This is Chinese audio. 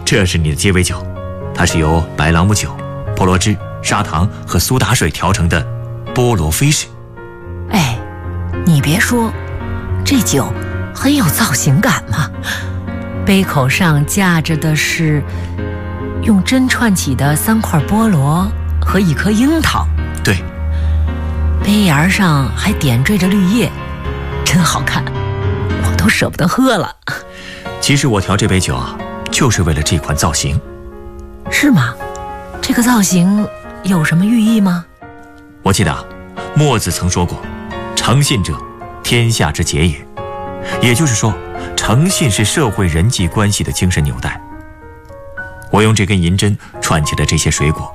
这是你的鸡尾酒，它是由白朗姆酒、菠萝汁、砂糖和苏打水调成的菠萝菲式。 哎，你别说，这酒很有造型感嘛。杯口上架着的是用针串起的3块菠萝和1颗樱桃。 对， 杯沿上还点缀着绿叶，真好看，我都舍不得喝了。 其实我调这杯酒啊，就是为了这款造型。 是吗？这个造型有什么寓意吗？ 我记得啊，墨子曾说过，诚信者，天下之结也。也就是说，诚信是社会人际关系的精神纽带。我用这根银针串起了这些水果，